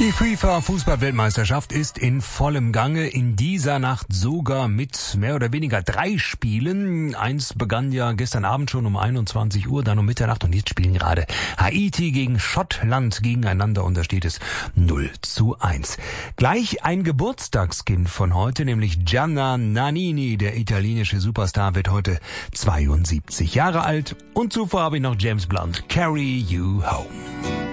Die FIFA-Fußball-Weltmeisterschaft ist in vollem Gange, in dieser Nacht sogar mit mehr oder weniger 3 Spielen. Eins begann ja gestern Abend schon um 21 Uhr, dann um Mitternacht, und jetzt spielen gerade Haiti gegen Schottland gegeneinander und da steht es 0:1. Gleich ein Geburtstagskind von heute, nämlich Gianna Nannini, der italienische Superstar, wird heute 72 Jahre alt, und zuvor habe ich noch James Blunt, Carry You Home.